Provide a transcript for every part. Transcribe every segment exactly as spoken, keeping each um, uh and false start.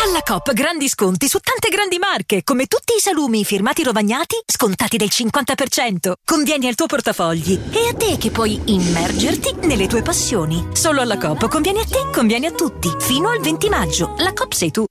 Alla Coop grandi sconti su tante grandi marche, come tutti i salumi firmati Rovagnati, scontati del cinquanta per cento. Convieni al tuo portafogli e a te che puoi immergerti nelle tue passioni. Solo alla Coop conviene a te, conviene a tutti. Fino al venti maggio. La Coop sei tu.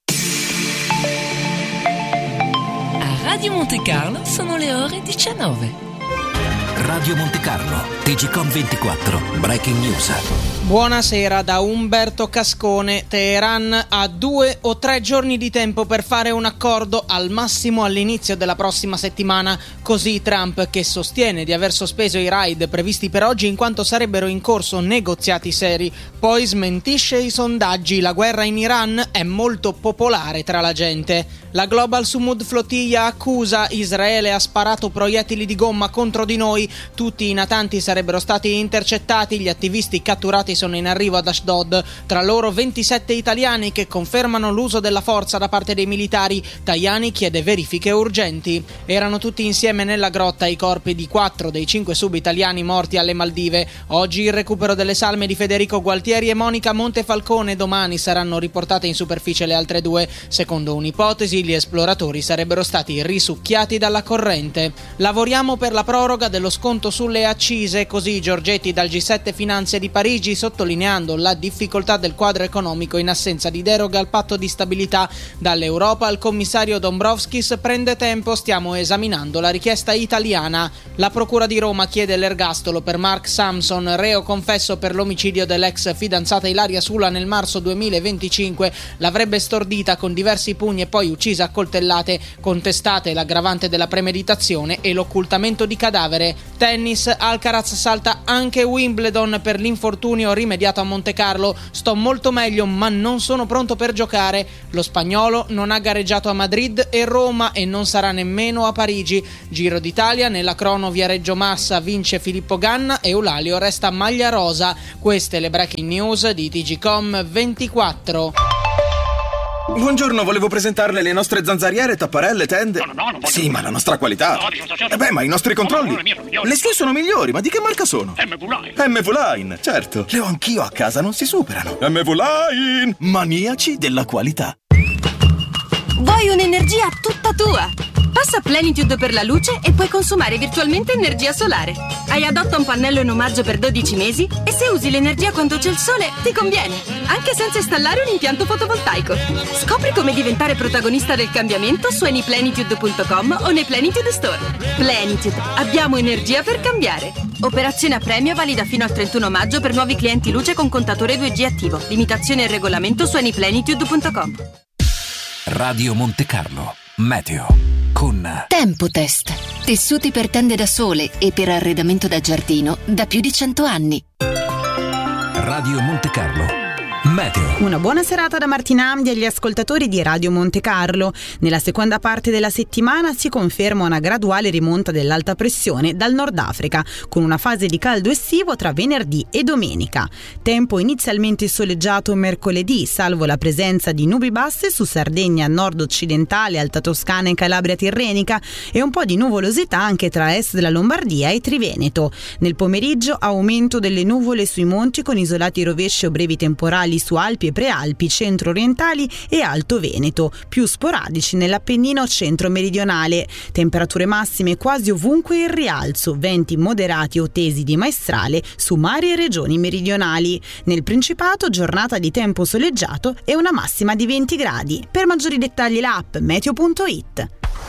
A Radio Monte Carlo sono le ore diciannove. Radio Monte Carlo, T G Com ventiquattro, Breaking News. Buonasera da Umberto Cascone. Teheran ha due o tre giorni di tempo per fare un accordo, al massimo all'inizio della prossima settimana. Così Trump, che sostiene di aver sospeso i raid previsti per oggi in quanto sarebbero in corso negoziati seri, poi smentisce i sondaggi. La guerra in Iran è molto popolare tra la gente. La Global Sumud Flotilla accusa: Israele ha sparato proiettili di gomma contro di noi, tutti i natanti sarebbero stati intercettati, gli attivisti catturati sono in arrivo ad Ashdod, tra loro ventisette italiani che confermano l'uso della forza da parte dei militari. Tajani chiede verifiche urgenti. Erano tutti insieme nella grotta i corpi di quattro dei cinque sub-italiani morti alle Maldive. Oggi il recupero delle salme di Federico Gualtieri e Monica Montefalcone, domani saranno riportate in superficie le altre due. Secondo un'ipotesi, gli esploratori sarebbero stati risucchiati dalla corrente. Lavoriamo per la proroga dello sconto sulle accise, così Giorgetti dal G sette Finanze di Parigi, sottolineando la difficoltà del quadro economico in assenza di deroga al patto di stabilità. Dall'Europa al commissario Dombrovskis: prende tempo, stiamo esaminando la richiesta italiana. La procura di Roma chiede l'ergastolo per Mark Samson, reo confesso per l'omicidio dell'ex fidanzata Ilaria Sula nel marzo duemilaventicinque. L'avrebbe stordita con diversi pugni e poi uccisa a coltellate. Contestate l'aggravante della premeditazione e l'occultamento di cadavere. Tennis: Alcaraz salta anche Wimbledon per l'infortunio rimediato a Montecarlo. Sto molto meglio, ma non sono pronto per giocare. Lo spagnolo non ha gareggiato a Madrid e Roma e non sarà nemmeno a Parigi. Giro d'Italia: nella crono Viareggio Massa vince Filippo Ganna e Eulalio resta maglia rosa. Queste le breaking news di T G Com ventiquattro. Buongiorno, volevo presentarle le nostre zanzariere, tapparelle, tende. No, no, no, non voglio. Sì, ma la nostra qualità. No, dimostrazione. Eh beh, ma i nostri controlli. No, no, le mie sono migliori. Le sue sono migliori, ma di che marca sono? M V Line. M V Line, certo. Le ho anch'io a casa, non si superano. M V Line, maniaci della qualità. Vuoi un'energia tutta tua? Passa Plenitude per la luce e puoi consumare virtualmente energia solare. Hai adotta un pannello in omaggio per dodici mesi e se usi l'energia quando c'è il sole ti conviene, anche senza installare un impianto fotovoltaico. Scopri come diventare protagonista del cambiamento su anyplenitude punto com o nei Plenitude Store. Plenitude, abbiamo energia per cambiare. Operazione a premio valida fino al trentuno maggio per nuovi clienti luce con contatore due G attivo. Limitazione e regolamento su anyplenitude punto com. Radio Monte Carlo, Meteo. Con Tempotest, tessuti per tende da sole e per arredamento da giardino da più di cento anni. Radio Monte Carlo, Meteo. Una buona serata da Martina Amdi agli ascoltatori di Radio Monte Carlo. Nella seconda parte della settimana si conferma una graduale rimonta dell'alta pressione dal Nord Africa, con una fase di caldo estivo tra venerdì e domenica. Tempo inizialmente soleggiato mercoledì, salvo la presenza di nubi basse su Sardegna nord-occidentale, Alta Toscana e Calabria Tirrenica, e un po' di nuvolosità anche tra est della Lombardia e Triveneto. Nel pomeriggio aumento delle nuvole sui monti con isolati rovesci o brevi temporali su Alpi e Prealpi, centro orientali e Alto Veneto, più sporadici nell'Appennino centro-meridionale. Temperature massime quasi ovunque in rialzo, venti moderati o tesi di maestrale su mari e regioni meridionali. Nel Principato giornata di tempo soleggiato e una massima di venti gradi. Per maggiori dettagli l'app meteo punto it.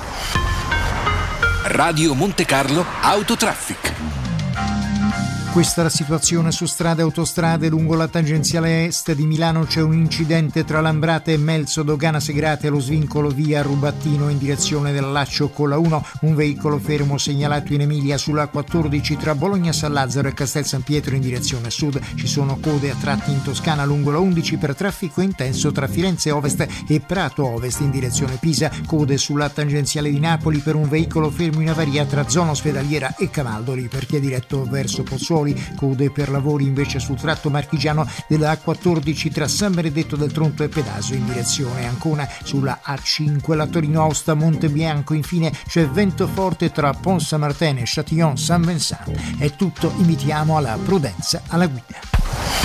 Radio Monte Carlo Autotraffic. Questa è la situazione su strade e autostrade. Lungo la tangenziale est di Milano c'è un incidente tra Lambrate e Melzo, Dogana Segrate allo svincolo via Rubattino in direzione del Laccio con la uno. Un veicolo fermo segnalato in Emilia sulla quattordici tra Bologna San Lazzaro e Castel San Pietro in direzione sud. Ci sono code a tratti in Toscana lungo la undici per traffico intenso tra Firenze Ovest e Prato Ovest in direzione Pisa. Code sulla tangenziale di Napoli per un veicolo fermo in avaria tra zona ospedaliera e Camaldoli per chi è diretto verso Pozzuoli. Code per lavori invece sul tratto marchigiano della A quattordici tra San Benedetto del Tronto e Pedaso in direzione Ancona. Sulla A cinque la Torino Aosta Montebianco infine c'è vento forte tra Pont Saint-Martin e Châtillon Saint-Vincent. È tutto, invitiamo alla prudenza alla guida.